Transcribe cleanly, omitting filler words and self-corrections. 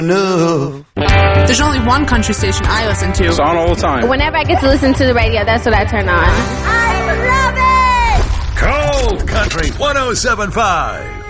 No. There's only one country station I listen to. It's on all the time. Whenever I get to listen to the radio, that's what I turn on. I love it! Cold Country 107.5.